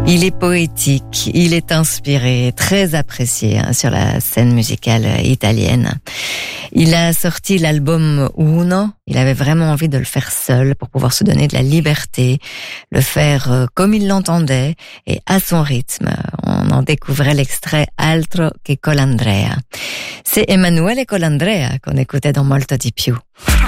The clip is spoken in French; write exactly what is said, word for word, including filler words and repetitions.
Il est poétique, il est inspiré, très apprécié hein, sur la scène musicale italienne. Il a sorti l'album Uno, il avait vraiment envie de le faire seul pour pouvoir se donner de la liberté, le faire comme il l'entendait et à son rythme. On en découvrait l'extrait Altro che Colandrea. C'est Emanuele Colandrea qu'on écoutait dans Molto di più.